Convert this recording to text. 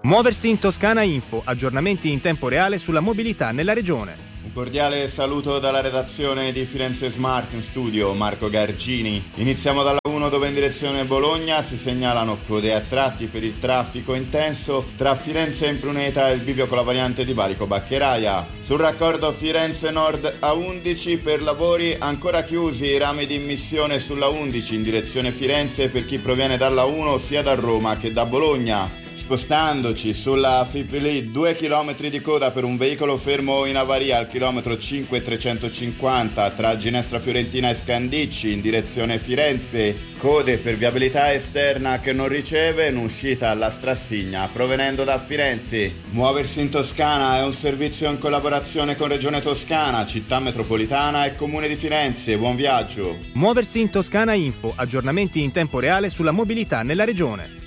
Muoversi in Toscana Info, aggiornamenti in tempo reale sulla mobilità nella regione. Un cordiale saluto dalla redazione di Firenze Smart, in studio Marco Gargini. Iniziamo dalla 1 dove in direzione Bologna si segnalano code a tratti per il traffico intenso tra Firenze e Impruneta e il bivio con la variante di Valico Baccheraia. Sul raccordo Firenze Nord A11 per lavori ancora chiusi i rami di immissione sulla 11 in direzione Firenze per chi proviene dalla 1 sia da Roma che da Bologna. Spostandoci sulla Fipili 2 km di coda per un veicolo fermo in avaria al chilometro 5350 tra Ginestra Fiorentina e Scandicci in direzione Firenze. Code per viabilità esterna che non riceve in uscita alla Strassigna provenendo da Firenze. Muoversi in Toscana è un servizio in collaborazione con Regione Toscana, Città Metropolitana e Comune di Firenze. Buon viaggio! Muoversi in Toscana Info, aggiornamenti in tempo reale sulla mobilità nella regione.